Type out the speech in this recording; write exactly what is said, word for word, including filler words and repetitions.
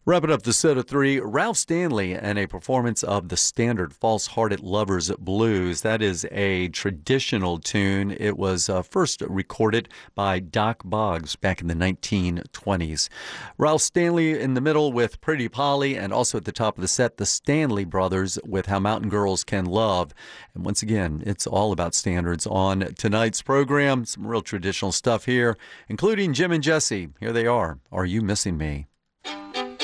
Wrapping up the set of three, Ralph Stanley and a performance of the standard False-Hearted Lovers Blues. That is a traditional tune. It was uh, first recorded by Doc Boggs back in the nineteen twenties. Ralph Stanley in the middle with Pretty Polly, and also at the top of the set, the Stanley Brothers with How Mountain Girls Can Love. And once again, it's all about standards on tonight's program. Some real traditional stuff here, including Jim and Jesse. Here they are. Are You Missing Me?